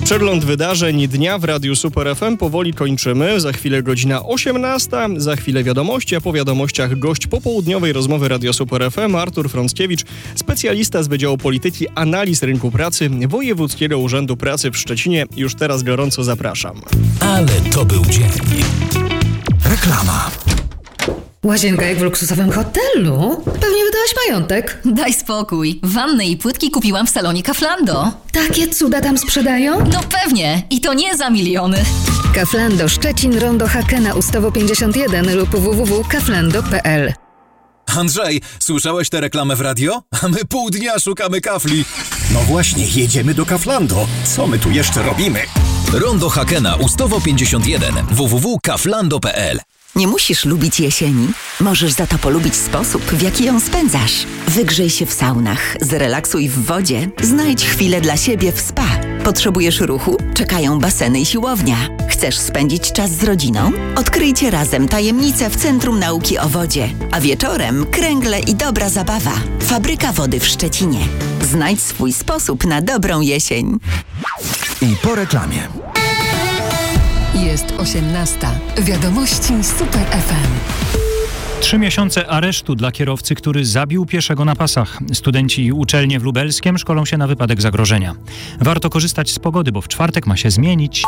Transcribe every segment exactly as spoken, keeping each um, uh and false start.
Przegląd wydarzeń dnia w Radiu Super F M powoli kończymy. Za chwilę godzina osiemnasta, za chwilę wiadomości, a po wiadomościach gość popołudniowej rozmowy Radia Super F M Artur Frąckiewicz, specjalista z Wydziału Polityki Analiz Rynku Pracy Wojewódzkiego Urzędu Pracy w Szczecinie. Już teraz gorąco zapraszam. Ale to był dzień. Reklama. Łazienka jak w luksusowym hotelu? Pewnie wydałaś majątek. Daj spokój. Wannę i płytki kupiłam w salonie Kauflando. Takie cuda tam sprzedają? No pewnie. I to nie za miliony. Kauflando Szczecin, Rondo Hakena, Ustawo pięćdziesiąt jeden lub w w w kropka kauflando kropka p l. Andrzej, słyszałeś tę reklamę w radio? A my pół dnia szukamy kafli. No właśnie, jedziemy do Kauflando. Co my tu jeszcze robimy? Rondo Hakena, Ustawo pięćdziesiąt jeden, w w w kropka kauflando kropka p l. Nie musisz lubić jesieni. Możesz za to polubić sposób, w jaki ją spędzasz. Wygrzej się w saunach, zrelaksuj w wodzie, znajdź chwilę dla siebie w spa. Potrzebujesz ruchu? Czekają baseny i siłownia. Chcesz spędzić czas z rodziną? Odkryjcie razem tajemnice w Centrum Nauki o Wodzie. A wieczorem kręgle i dobra zabawa. Fabryka wody w Szczecinie. Znajdź swój sposób na dobrą jesień. I po reklamie. Jest osiemnasta. Wiadomości Super F M. Trzy miesiące aresztu dla kierowcy, który zabił pieszego na pasach. Studenci i uczelnie w Lubelskiem szkolą się na wypadek zagrożenia. Warto korzystać z pogody, bo w czwartek ma się zmienić.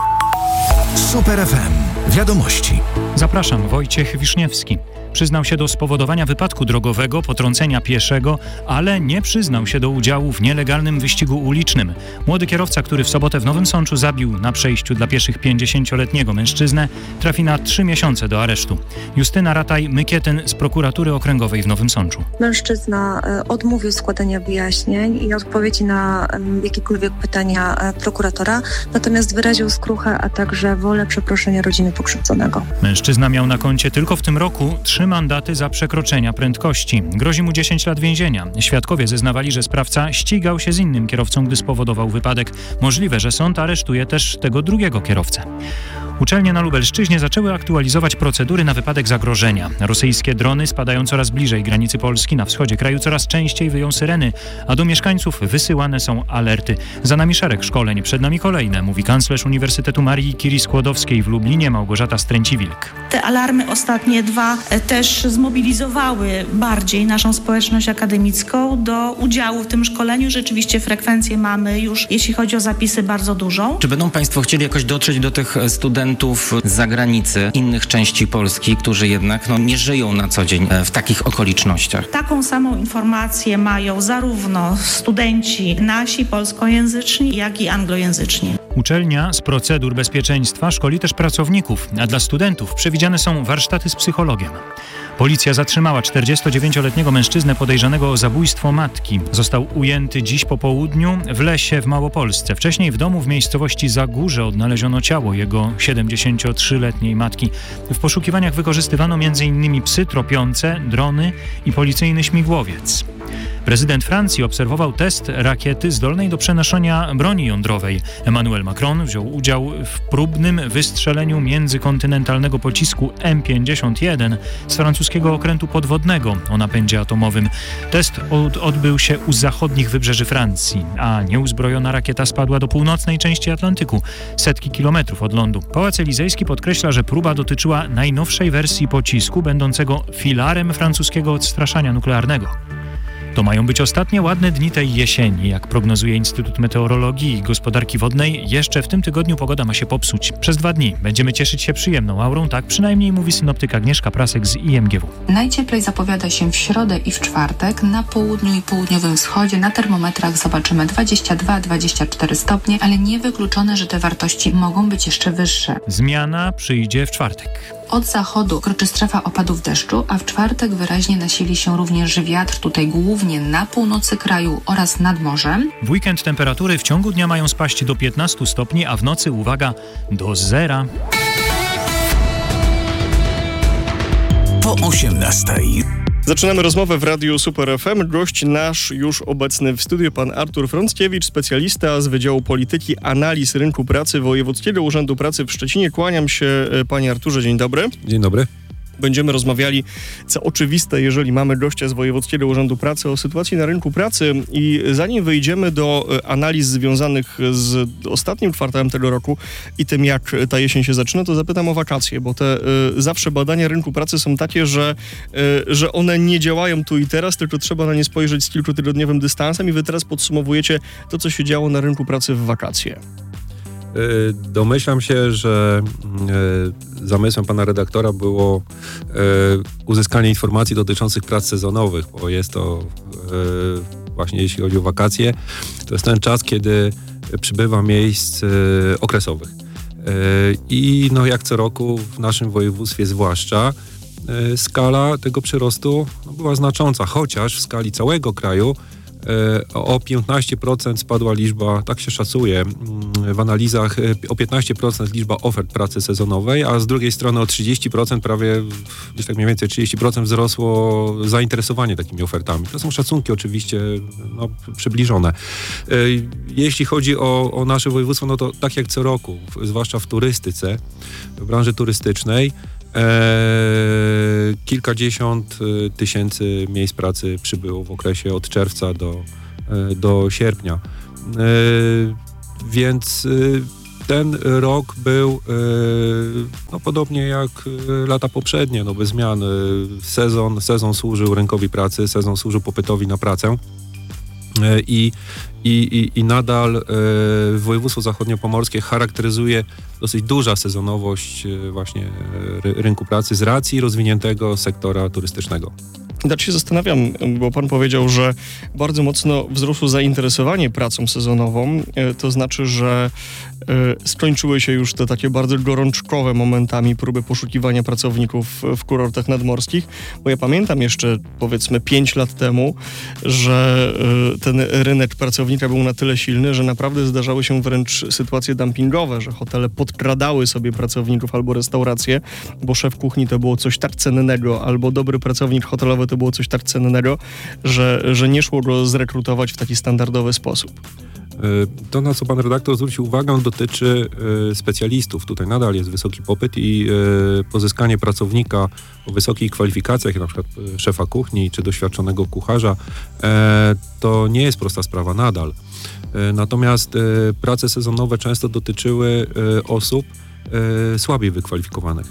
Super F M. Wiadomości. Zapraszam, Wojciech Wiszniewski. Przyznał się do spowodowania wypadku drogowego, potrącenia pieszego, ale nie przyznał się do udziału w nielegalnym wyścigu ulicznym. Młody kierowca, który w sobotę w Nowym Sączu zabił na przejściu dla pieszych pięćdziesięcioletniego mężczyznę, trafi na trzy miesiące do aresztu. Justyna Rataj-Mykietyn z prokuratury okręgowej w Nowym Sączu. Mężczyzna odmówił składania wyjaśnień i odpowiedzi na jakiekolwiek pytania prokuratora, natomiast wyraził skruchę, a także wolę przeproszenia rodziny pokrzywdzonego. Mężczyzna miał na koncie tylko w tym roku trzy mandaty za przekroczenia prędkości. Grozi mu dziesięć lat więzienia. Świadkowie zeznawali, że sprawca ścigał się z innym kierowcą, gdy spowodował wypadek. Możliwe, że sąd aresztuje też tego drugiego kierowcę. Uczelnie na Lubelszczyźnie zaczęły aktualizować procedury na wypadek zagrożenia. Rosyjskie drony spadają coraz bliżej granicy Polski. Na wschodzie kraju coraz częściej wyją syreny, a do mieszkańców wysyłane są alerty. Za nami szereg szkoleń, przed nami kolejne, mówi kanclerz Uniwersytetu Marii Curie-Skłodowskiej w Lublinie Małgorzata Stręci-Wilk. Te alarmy ostatnie dwa też zmobilizowały bardziej naszą społeczność akademicką do udziału w tym szkoleniu. Rzeczywiście frekwencję mamy już, jeśli chodzi o zapisy, bardzo dużą. Czy będą Państwo chcieli jakoś dotrzeć do tych studentów z zagranicy, innych części Polski, którzy jednak no, nie żyją na co dzień w takich okolicznościach? Taką samą informację mają zarówno studenci nasi polskojęzyczni, jak i anglojęzyczni. Uczelnia z procedur bezpieczeństwa szkoli też pracowników, a dla studentów przewidziane są warsztaty z psychologiem. Policja zatrzymała czterdziestodziewięcioletniego mężczyznę podejrzanego o zabójstwo matki. Został ujęty dziś po południu w lesie w Małopolsce. Wcześniej w domu w miejscowości Zagórze odnaleziono ciało jego siedemdziesięciotrzyletniej matki. W poszukiwaniach wykorzystywano między innymi psy tropiące, drony i policyjny śmigłowiec. Prezydent Francji obserwował test rakiety zdolnej do przenoszenia broni jądrowej. Emmanuel Macron wziął udział w próbnym wystrzeleniu międzykontynentalnego pocisku M pięćdziesiąt jeden z francuskiego okrętu podwodnego o napędzie atomowym. Test od, odbył się u zachodnich wybrzeży Francji, a nieuzbrojona rakieta spadła do północnej części Atlantyku, setki kilometrów od lądu. Pałac Elizejski podkreśla, że próba dotyczyła najnowszej wersji pocisku, będącego filarem francuskiego odstraszania nuklearnego. To mają być ostatnie ładne dni tej jesieni. Jak prognozuje Instytut Meteorologii i Gospodarki Wodnej, jeszcze w tym tygodniu pogoda ma się popsuć. Przez dwa dni będziemy cieszyć się przyjemną aurą, tak przynajmniej mówi synoptyk Agnieszka Prasek z I M G W. Najcieplej zapowiada się w środę i w czwartek. Na południu i południowym wschodzie na termometrach zobaczymy dwadzieścia dwa dwadzieścia cztery stopnie, ale niewykluczone, że te wartości mogą być jeszcze wyższe. Zmiana przyjdzie w czwartek. Od zachodu kroczy strefa opadów deszczu, a w czwartek wyraźnie nasili się również wiatr, tutaj głównie na północy kraju oraz nad morzem. W weekend temperatury w ciągu dnia mają spaść do piętnastu stopni, a w nocy, uwaga, do zera. Po osiemnastej. Zaczynamy rozmowę w Radiu Super F M. Gość nasz już obecny w studiu, pan Artur Frąckiewicz, specjalista z Wydziału Polityki Analiz Rynku Pracy Wojewódzkiego Urzędu Pracy w Szczecinie. Kłaniam się, panie Arturze, dzień dobry. Dzień dobry. będziemy rozmawiali, co oczywiste, jeżeli mamy gościa z Wojewódzkiego Urzędu Pracy, o sytuacji na rynku pracy. I zanim wyjdziemy do analiz związanych z ostatnim kwartałem tego roku i tym, jak ta jesień się zaczyna, to zapytam o wakacje, bo te y, zawsze badania rynku pracy są takie, że, y, że one nie działają tu i teraz, tylko trzeba na nie spojrzeć z kilkutygodniowym dystansem i wy teraz podsumowujecie to, co się działo na rynku pracy w wakacje. Domyślam się, że zamysłem pana redaktora było uzyskanie informacji dotyczących prac sezonowych, bo jest to właśnie, jeśli chodzi o wakacje, to jest ten czas, kiedy przybywa miejsc okresowych. I no, jak co roku w naszym województwie zwłaszcza skala tego przyrostu no, była znacząca, chociaż w skali całego kraju o piętnaście procent spadła liczba, tak się szacuje w analizach, o piętnaście procent liczba ofert pracy sezonowej, a z drugiej strony o trzydzieści procent, prawie gdzieś tak mniej więcej trzydzieści procent wzrosło zainteresowanie takimi ofertami. To są szacunki oczywiście no, przybliżone. Jeśli chodzi o, o nasze województwo, no to tak jak co roku, zwłaszcza w turystyce, w branży turystycznej, Eee, kilkadziesiąt tysięcy miejsc pracy przybyło w okresie od czerwca do, e, do sierpnia. E, więc e, ten rok był e, no, podobnie jak lata poprzednie, no, bez zmian. Sezon, sezon służył rynkowi pracy, sezon służył popytowi na pracę. I, i, i nadal e, województwo zachodniopomorskie charakteryzuje dosyć duża sezonowość e, właśnie e, rynku pracy z racji rozwiniętego sektora turystycznego. Tak się zastanawiam, bo pan powiedział, że bardzo mocno wzrosło zainteresowanie pracą sezonową. To znaczy, że skończyły się już te takie bardzo gorączkowe momentami próby poszukiwania pracowników w kurortach nadmorskich, bo ja pamiętam jeszcze powiedzmy pięć lat temu, że ten rynek pracownika był na tyle silny, że naprawdę zdarzały się wręcz sytuacje dumpingowe, że hotele podkradały sobie pracowników albo restauracje, bo szef kuchni to było coś tak cennego, albo dobry pracownik hotelowy to było coś tak cennego, że, że nie szło go zrekrutować w taki standardowy sposób. To, na co pan redaktor zwrócił uwagę, dotyczy specjalistów. Tutaj nadal jest wysoki popyt i pozyskanie pracownika o wysokich kwalifikacjach, jak na przykład szefa kuchni czy doświadczonego kucharza, to nie jest prosta sprawa nadal. Natomiast prace sezonowe często dotyczyły osób słabiej wykwalifikowanych,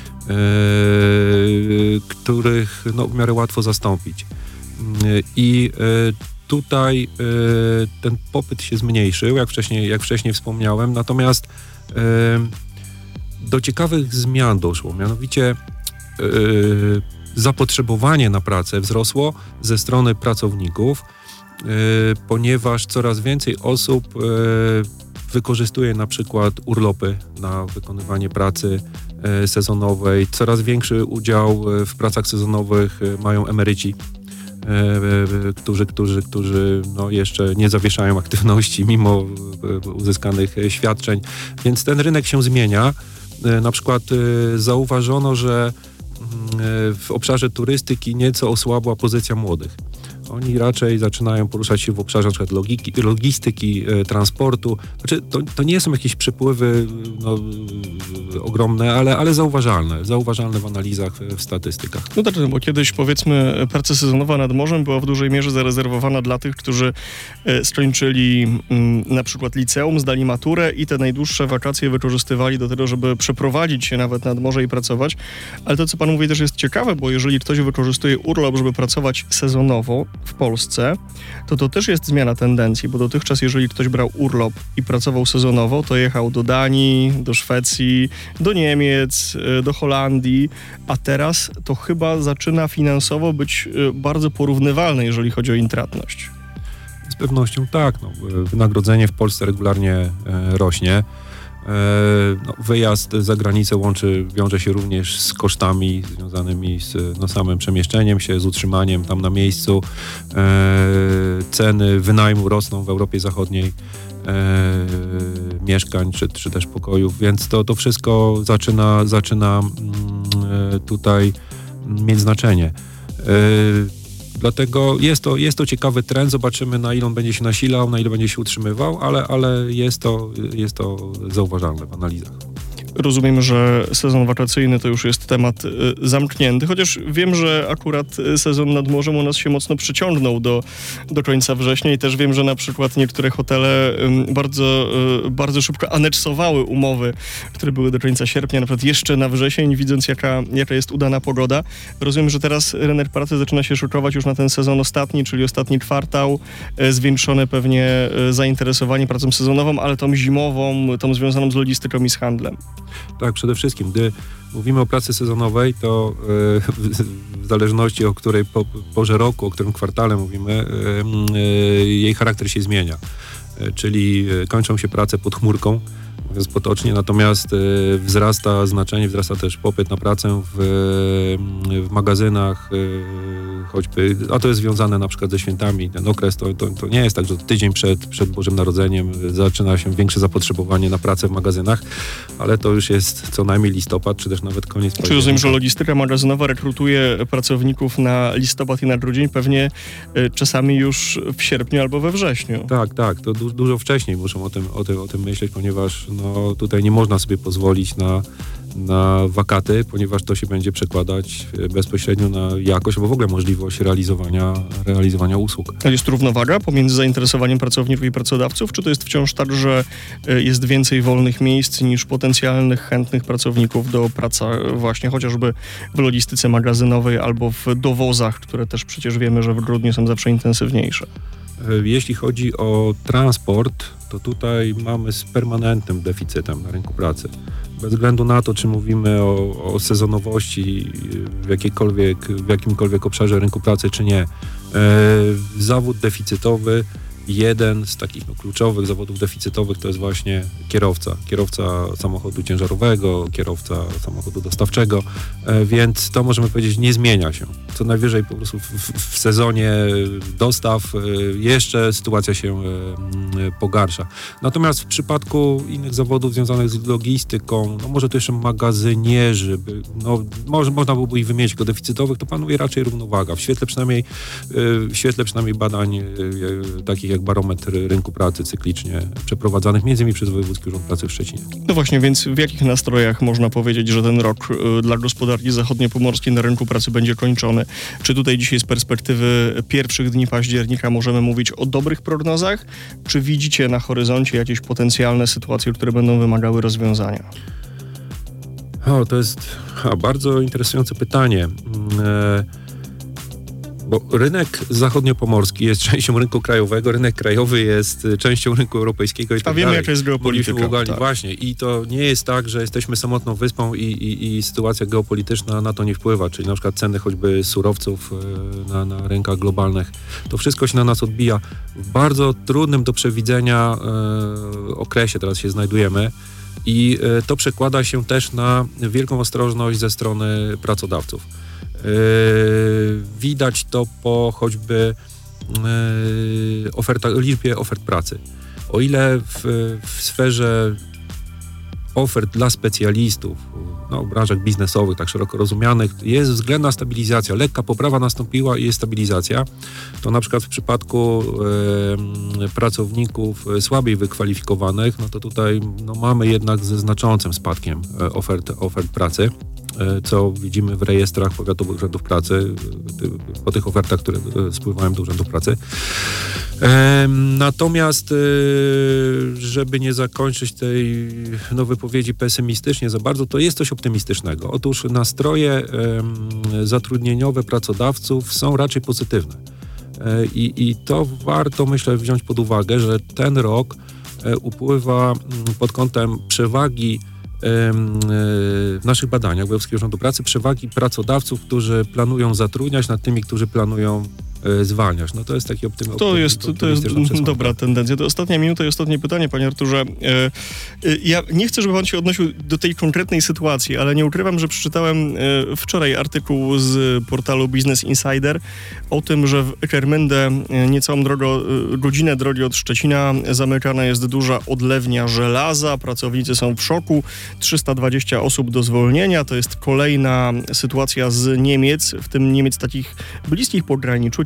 których no, w miarę łatwo zastąpić. I tutaj ten popyt się zmniejszył, jak wcześniej, jak wcześniej wspomniałem, natomiast do ciekawych zmian doszło, mianowicie zapotrzebowanie na pracę wzrosło ze strony pracowników, ponieważ coraz więcej osób wykorzystuje na przykład urlopy na wykonywanie pracy sezonowej. Coraz większy udział w pracach sezonowych mają emeryci, którzy, którzy, którzy no jeszcze nie zawieszają aktywności mimo uzyskanych świadczeń. Więc ten rynek się zmienia. Na przykład zauważono, że w obszarze turystyki nieco osłabła pozycja młodych. Oni raczej zaczynają poruszać się w obszarze na przykład logiki, logistyki, e, transportu. Znaczy, to, to nie są jakieś przepływy no, ogromne, ale, ale zauważalne. Zauważalne w analizach, w statystykach. No tak, bo kiedyś powiedzmy praca sezonowa nad morzem była w dużej mierze zarezerwowana dla tych, którzy e, skończyli m, na przykład liceum, zdali maturę i te najdłuższe wakacje wykorzystywali do tego, żeby przeprowadzić się nawet nad morze i pracować. Ale to, co pan mówi, też jest ciekawe, bo jeżeli ktoś wykorzystuje urlop, żeby pracować sezonowo w Polsce, to to też jest zmiana tendencji, bo dotychczas jeżeli ktoś brał urlop i pracował sezonowo, to jechał do Danii, do Szwecji, do Niemiec, do Holandii, a teraz to chyba zaczyna finansowo być bardzo porównywalne, jeżeli chodzi o intratność. Z pewnością tak. No, wynagrodzenie w Polsce regularnie e, rośnie. No, wyjazd za granicę łączy, wiąże się również z kosztami związanymi z no, samym przemieszczeniem się, z utrzymaniem tam na miejscu. E, ceny wynajmu rosną w Europie Zachodniej, e, mieszkań czy, czy też pokojów, więc to, to wszystko zaczyna, zaczyna mm, tutaj mieć znaczenie. E, Dlatego jest to, jest to ciekawy trend, zobaczymy na ile on będzie się nasilał, na ile będzie się utrzymywał, ale, ale jest to, jest to zauważalne w analizach. Rozumiem, że sezon wakacyjny to już jest temat y, zamknięty, chociaż wiem, że akurat sezon nad morzem u nas się mocno przyciągnął do, do końca września i też wiem, że na przykład niektóre hotele y, bardzo, y, bardzo szybko aneksowały umowy, które były do końca sierpnia, na przykład jeszcze na wrzesień, widząc jaka, jaka jest udana pogoda. Rozumiem, że teraz rynek pracy zaczyna się szykować już na ten sezon ostatni, czyli ostatni kwartał, y, zwiększone pewnie y, zainteresowanie pracą sezonową, ale tą zimową, tą związaną z logistyką i z handlem. Tak, przede wszystkim, gdy mówimy o pracy sezonowej, to yy, w zależności o której po, porze roku, o którym kwartale mówimy, yy, yy, jej charakter się zmienia. Yy, czyli kończą się prace pod chmurką, mówiąc potocznie, natomiast yy, wzrasta znaczenie, wzrasta też popyt na pracę w, yy, w magazynach, yy, choćby, a to jest związane na przykład ze świętami. Ten okres to, to, to nie jest tak, że tydzień przed, przed Bożym Narodzeniem zaczyna się większe zapotrzebowanie na pracę w magazynach, ale to już jest co najmniej listopad, czy też nawet koniec października. Czy rozumiem, że logistyka magazynowa rekrutuje pracowników na listopad i na grudzień, pewnie y, czasami już w sierpniu albo we wrześniu. Tak, tak, to du- dużo wcześniej muszą o tym, o tym, o tym myśleć, ponieważ no, tutaj nie można sobie pozwolić na na wakaty, ponieważ to się będzie przekładać bezpośrednio na jakość, albo w ogóle możliwość realizowania, realizowania usług. A jest równowaga pomiędzy zainteresowaniem pracowników i pracodawców, czy to jest wciąż tak, że jest więcej wolnych miejsc niż potencjalnych, chętnych pracowników do pracy właśnie chociażby w logistyce magazynowej albo w dowozach, które też przecież wiemy, że w grudniu są zawsze intensywniejsze? Jeśli chodzi o transport, to tutaj mamy z permanentnym deficytem na rynku pracy. Bez względu na to, czy mówimy o, o sezonowości w, jakiejkolwiek, w jakimkolwiek obszarze rynku pracy, czy nie. E, zawód deficytowy, jeden z takich no, kluczowych zawodów deficytowych to jest właśnie kierowca. Kierowca samochodu ciężarowego, kierowca samochodu dostawczego, e, więc to możemy powiedzieć nie zmienia się. Co najwyżej po prostu w, w, w sezonie dostaw e, jeszcze sytuacja się e, pogarsza. Natomiast w przypadku innych zawodów związanych z logistyką, no może to jeszcze magazynierzy, by, no może, można byłoby ich wymienić jako deficytowych, to panuje raczej równowaga. W świetle przynajmniej, e, w świetle przynajmniej badań e, takich jak barometr rynku pracy cyklicznie przeprowadzanych między innymi przez Wojewódzki Urząd Pracy w Szczecinie. No właśnie, więc w jakich nastrojach można powiedzieć, że ten rok y, dla gospodarki zachodniopomorskiej na rynku pracy będzie kończony? Czy tutaj dzisiaj z perspektywy pierwszych dni października możemy mówić o dobrych prognozach? Czy widzicie na horyzoncie jakieś potencjalne sytuacje, które będą wymagały rozwiązania? O, to jest a, bardzo interesujące pytanie. E, Bo rynek zachodniopomorski jest częścią rynku krajowego, rynek krajowy jest częścią rynku europejskiego i tak A wiemy, dalej. jaka jest geopolityka. Tak. Właśnie. I to nie jest tak, że jesteśmy samotną wyspą i, i, i sytuacja geopolityczna na to nie wpływa, czyli na przykład ceny choćby surowców na, na rynkach globalnych. To wszystko się na nas odbija w bardzo trudnym do przewidzenia e, okresie teraz się znajdujemy. I e, to przekłada się też na wielką ostrożność ze strony pracodawców. Yy, widać to po choćby yy, oferta, liczbie ofert pracy. O ile w, w sferze ofert dla specjalistów, no, w branżach biznesowych, tak szeroko rozumianych, jest względna stabilizacja, lekka poprawa nastąpiła i jest stabilizacja, to na przykład w przypadku e, pracowników słabiej wykwalifikowanych, no to tutaj no, mamy jednak ze znaczącym spadkiem ofert, ofert pracy, co widzimy w rejestrach powiatowych urzędów pracy, po tych ofertach, które spływają do urzędów pracy. Natomiast, żeby nie zakończyć tej no, wypowiedzi pesymistycznie za bardzo, to jest coś optymistycznego. Otóż nastroje zatrudnieniowe pracodawców są raczej pozytywne. I, i to warto, myślę, wziąć pod uwagę, że ten rok upływa pod kątem przewagi w naszych badaniach Wojewódzkiego Urzędu Pracy przewagi pracodawców, którzy planują zatrudniać nad tymi, którzy planują zwalniać. No to jest taki optymizm. To jest, to jest dobra tendencja. To ostatnia minuta i ostatnie pytanie, panie Arturze. Ja nie chcę, żeby pan się odnosił do tej konkretnej sytuacji, ale nie ukrywam, że przeczytałem wczoraj artykuł z portalu Business Insider o tym, że w Eckermünde niecałą drogę, godzinę drogi od Szczecina zamykana jest duża odlewnia żelaza. Pracownicy są w szoku. trzysta dwadzieścia osób do zwolnienia. To jest kolejna sytuacja z Niemiec, w tym Niemiec takich bliskich pograniczu,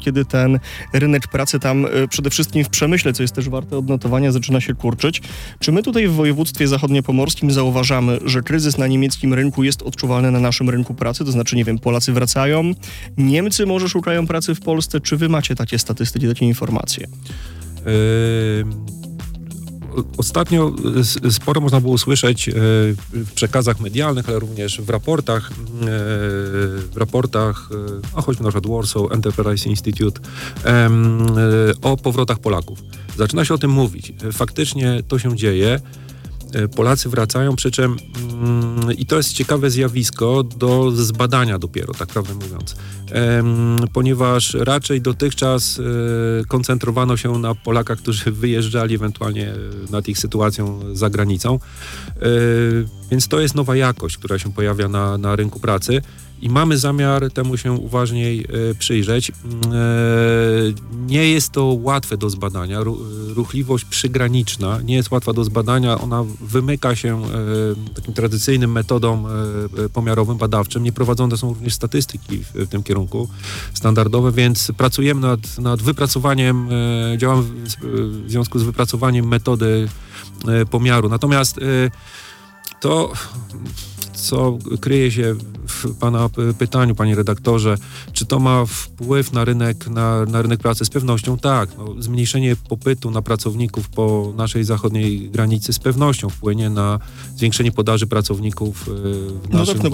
kiedy ten rynek pracy tam przede wszystkim w Przemyśle, co jest też warte odnotowania, zaczyna się kurczyć. Czy my tutaj w województwie zachodniopomorskim zauważamy, że kryzys na niemieckim rynku jest odczuwalny na naszym rynku pracy? To znaczy, nie wiem, Polacy wracają, Niemcy może szukają pracy w Polsce. Czy wy macie takie statystyki, takie informacje? Yy... Ostatnio sporo można było usłyszeć w przekazach medialnych, ale również w raportach, w raportach, a choćby na przykład Warsaw Enterprise Institute, o powrotach Polaków. Zaczyna się o tym mówić. Faktycznie to się dzieje. Polacy wracają, przy czym mm, i to jest ciekawe zjawisko do zbadania dopiero, tak prawdę mówiąc, ehm, ponieważ raczej dotychczas e, koncentrowano się na Polakach, którzy wyjeżdżali ewentualnie nad ich sytuacją za granicą, e, więc to jest nowa jakość, która się pojawia na, na rynku pracy. I mamy zamiar temu się uważniej e, przyjrzeć. E, nie jest to łatwe do zbadania. Ru, ruchliwość przygraniczna nie jest łatwa do zbadania. Ona wymyka się e, takim tradycyjnym metodom e, pomiarowym, badawczym. Nie prowadzone są również statystyki w, w tym kierunku standardowe, więc pracujemy nad, nad wypracowaniem, e, działamy w, w związku z wypracowaniem metody e, pomiaru. Natomiast e, to, co kryje się w pana pytaniu, panie redaktorze, czy to ma wpływ na rynek, na, na rynek pracy? Z pewnością tak. No, zmniejszenie popytu na pracowników po naszej zachodniej granicy z pewnością wpłynie na zwiększenie podaży pracowników w naszym... No tak, no